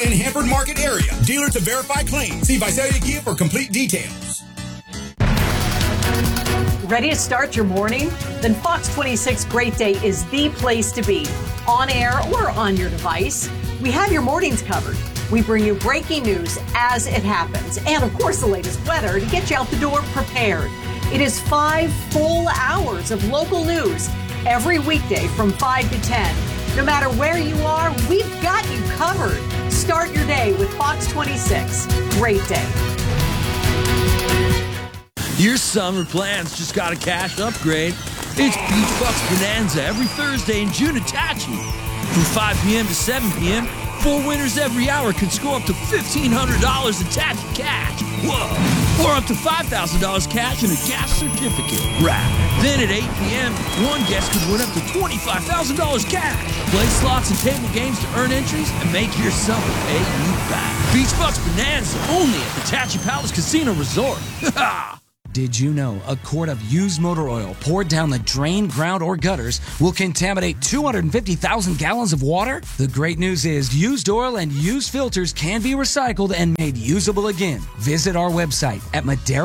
in Hanford Market area. Dealer to verify claims. See Visalia Kia for complete details. Ready to start your morning? Then Fox 26 Great Day is the place to be. On air or on your device, we have your mornings covered. We bring you breaking news as it happens. And of course, the latest weather to get you out the door prepared. It is 5 full hours of local news every weekday from 5 to 10. No matter where you are, we've got you covered. Start your day with Fox 26. Great day. Your summer plans just got a cash upgrade. It's Beach Bucks Bonanza every Thursday in June at Tachi. From 5 p.m. to 7 p.m., 4 winners every hour can score up to $1,500 in Tachi cash. Whoa! Or up to $5,000 cash and a gas certificate. Right. Then at 8 p.m., one guest could win up to $25,000 cash. Play slots and table games to earn entries and make your summer pay you back. Beach Bucks Bonanza, only at the Tachi Palace Casino Resort. Ha! Did you know a quart of used motor oil poured down the drain, ground, or gutters will contaminate 250,000 gallons of water? The great news is used oil and used filters can be recycled and made usable again. Visit our website at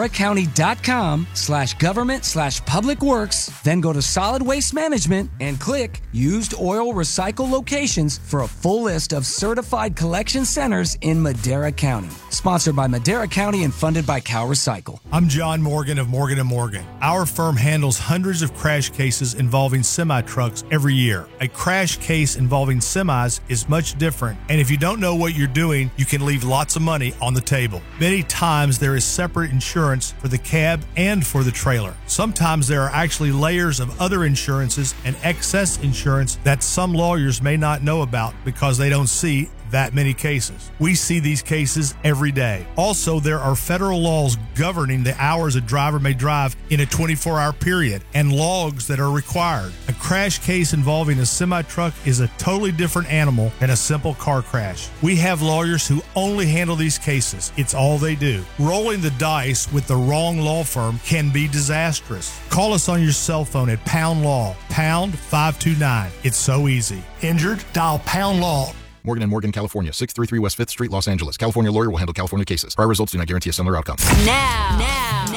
maderacounty.com/government/publicworks, then go to solid waste management and click used oil recycle locations for a full list of certified collection centers in Madera County. Sponsored by Madera County and funded by Cal Recycle. I'm John Morgan of Morgan & Morgan. Our firm handles hundreds of crash cases involving semi-trucks every year. A crash case involving semis is much different, and if you don't know what you're doing, you can leave lots of money on the table. Many times there is separate insurance for the cab and for the trailer. Sometimes there are actually layers of other insurances and excess insurance that some lawyers may not know about because they don't see that many cases. We see these cases every day. Also, there are federal laws governing the hours a driver may drive in a 24-hour period and logs that are required. A crash case involving a semi-truck is a totally different animal than a simple car crash. We have lawyers who only handle these cases. It's all they do. Rolling the dice with the wrong law firm can be disastrous. Call us on your cell phone at Pound Law, pound 529. It's so easy. Injured? Dial Pound Law. Morgan & Morgan, California, 633 West 5th Street, Los Angeles. California lawyer will handle California cases. Prior results do not guarantee a similar outcome. Now,